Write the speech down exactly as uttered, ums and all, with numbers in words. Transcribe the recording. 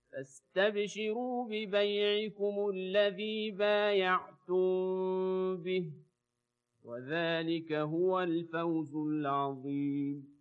فاستبشروا ببيعكم الذي بايعتم به وذلك هو الفوز العظيم.